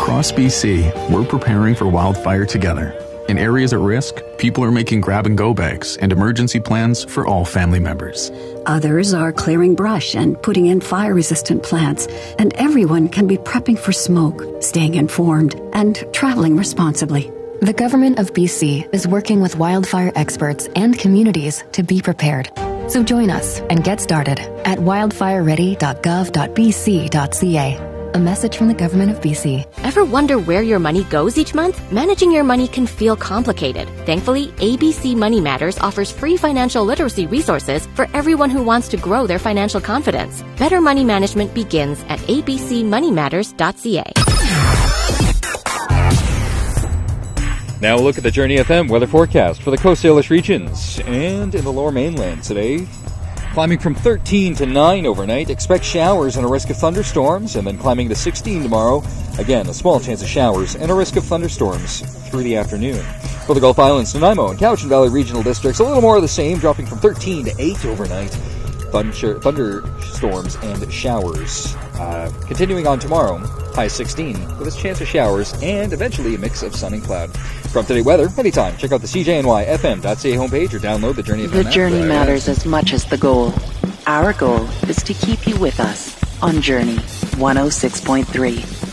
Across BC, we're preparing for wildfire together. In areas at risk, people are making grab-and-go bags and emergency plans for all family members. Others are clearing brush and putting in fire-resistant plants, and everyone can be prepping for smoke, staying informed, and traveling responsibly. The Government of BC is working with wildfire experts and communities to be prepared. So join us and get started at wildfireready.gov.bc.ca. A message from the Government of BC. Ever wonder where your money goes each month? Managing your money can feel complicated. Thankfully, ABC Money Matters offers free financial literacy resources for everyone who wants to grow their financial confidence. Better money management begins at abcmoneymatters.ca. Now we'll look at the Journey FM weather forecast for the Coast Salish regions and in the Lower Mainland today. Climbing from 13 to 9 overnight. Expect showers and a risk of thunderstorms, and then climbing to 16 tomorrow. Again, a small chance of showers and a risk of thunderstorms through the afternoon. For the Gulf Islands, Nanaimo and Cowichan Valley regional districts, a little more of the same, dropping from 13 to 8 overnight. Thunderstorms and showers. Continuing on tomorrow, high 16, with a chance of showers and eventually a mix of sun and cloud. For up-to-date weather, anytime, check out the CJNYFM.ca homepage or download the Journey FM app. The journey matters as much as the goal. Our goal is to keep you with us on Journey 106.3.